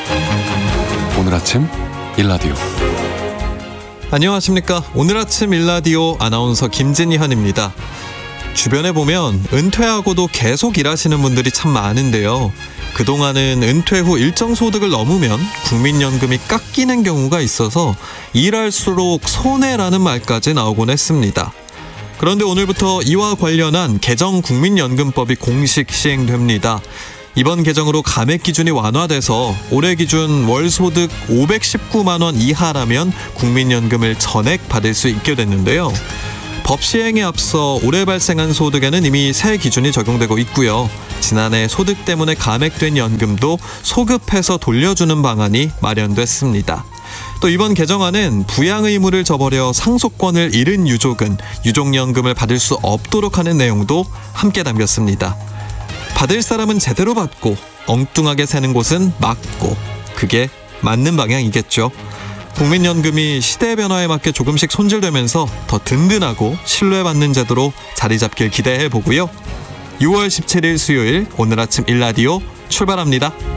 오늘 아침 일라디오. 안녕하십니까. 오늘 아침 일라디오 아나운서 김진희현입니다. 주변에 보면 은퇴하고도 계속 일하시는 분들이 참 많은데요. 그동안은 은퇴 후 일정 소득을 넘으면 국민연금이 깎이는 경우가 있어서 일할수록 손해라는 말까지 나오곤 했습니다. 그런데 오늘부터 이와 관련한 개정 국민연금법이 공식 시행됩니다. 이번 개정으로 감액 기준이 완화돼서 올해 기준 월 소득 519만 원 이하라면 국민연금을 전액 받을 수 있게 됐는데요. 법 시행에 앞서 올해 발생한 소득에는 이미 새 기준이 적용되고 있고요. 지난해 소득 때문에 감액된 연금도 소급해서 돌려주는 방안이 마련됐습니다. 또 이번 개정안은 부양 의무를 저버려 상속권을 잃은 유족은 유족연금을 받을 수 없도록 하는 내용도 함께 담겼습니다. 받을 사람은 제대로 받고 엉뚱하게 새는 곳은 막고, 그게 맞는 방향이겠죠. 국민연금이 시대 변화에 맞게 조금씩 손질되면서 더 든든하고 신뢰받는 제도로 자리 잡길 기대해보고요. 6월 17일 수요일 오늘 아침 일라디오 출발합니다.